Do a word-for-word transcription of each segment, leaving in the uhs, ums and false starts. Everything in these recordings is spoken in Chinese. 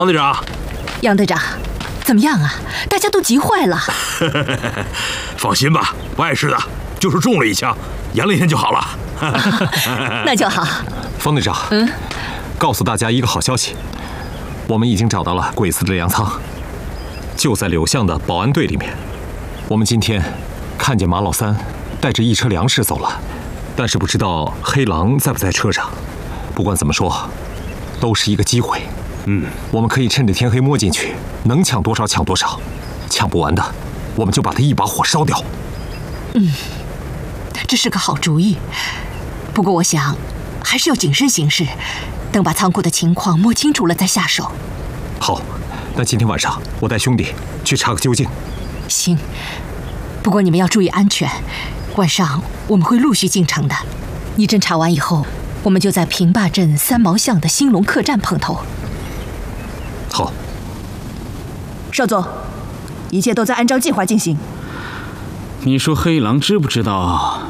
王队长， 杨队长，怎么样啊？大家都急坏了。 放心吧，不碍事的，就是中了一枪，养两天就好了。 啊、那就好。 方队长，嗯，告诉大家一个好消息，我们已经找到了鬼子的粮仓，就在柳巷的保安队里面。我们今天看见马老三带着一车粮食走了，但是不知道黑狼在不在车上。不管怎么说，都是一个机会。嗯，我们可以趁着天黑摸进去，能抢多少抢多少，抢不完的，我们就把它一把火烧掉。 嗯，这是个好主意。不过我想，还是要谨慎行事，等把仓库的情况摸清楚了再下手。 好，那今天晚上我带兄弟去查个究竟。 行，不过你们要注意安全。晚上我们会陆续进城的。一侦查完以后，我们就在平坝镇三毛巷的兴隆客栈碰头。 好。 少佐，一切都在按照计划进行。 你说黑狼知不知道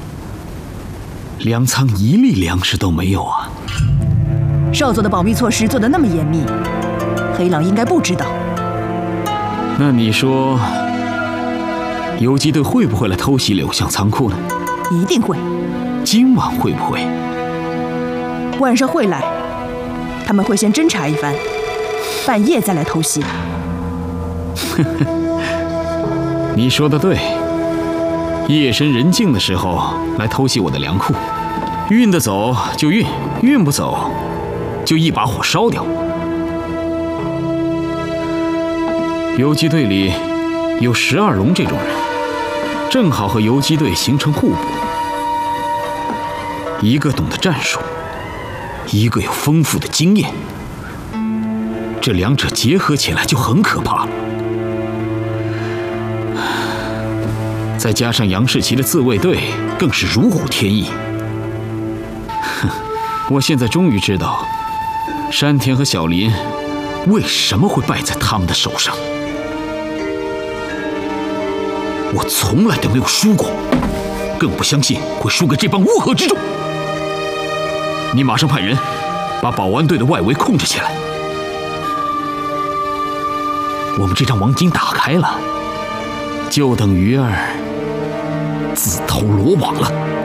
粮仓一粒粮食都没有啊？ 少佐的保密措施做得那么严密，黑狼应该不知道。 那你说游击队会不会来偷袭柳巷仓库呢？ 一定会。 今晚会不会？ 晚上会来，他们会先侦查一番，半夜再来偷袭。 你说的对，夜深人静的时候来偷袭我的粮库，运得走就运，运不走就一把火烧掉。游击队里有十二龙这种人，正好和游击队形成互补，一个懂得战术，一个有丰富的经验，这两者结合起来就很可怕了。再加上杨士奇的自卫队更是如虎添翼。哼，我现在终于知道山田和小林为什么会败在他们的手上。我从来都没有输过，更不相信会输给这帮乌合之众。你马上派人把保安队的外围控制起来，我们这张王巾打开了，就等鱼儿自投罗网了。